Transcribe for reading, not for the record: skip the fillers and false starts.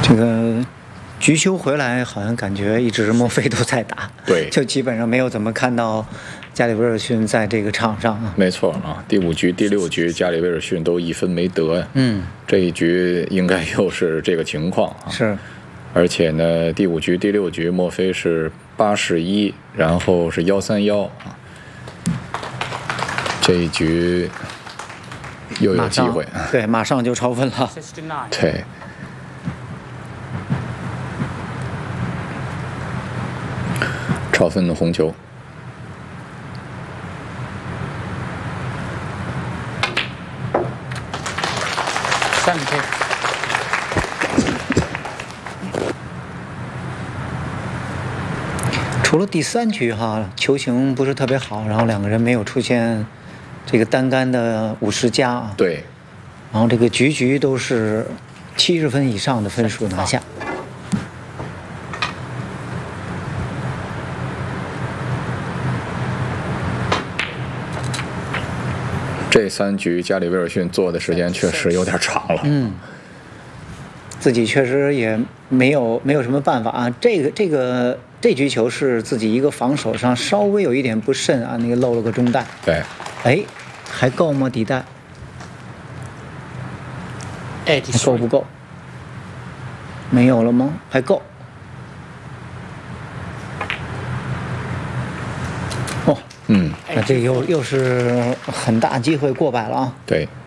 这个局休回来，好像感觉一直墨菲都在打， 对， 就基本上没有怎么看到加里威尔逊在这个场上啊。 没错啊，第5局、第6局，加里威尔逊都1分没得呀。这一局应该又是这个情况啊。 是， 而且呢，第5局、第6局，墨菲是81，然后是131啊。这一局又有机会， 对，马上就超分了。 对。超分的红球， 除了第3局哈，球形不是特别好，然后两个人没有出现这个单杆的50加啊。 对。 然后这个局都是70分以上的分数拿下。 这3局加里威尔逊做的时间确实有点长了。 自己确实也没有什么办法啊。这局球是自己一个防守上稍微有一点不慎啊，那个漏了个中袋。 对。 哎，还够吗？底袋？还够不够？没有了吗？还够。哦。那这又是很大机会过百了啊。 对。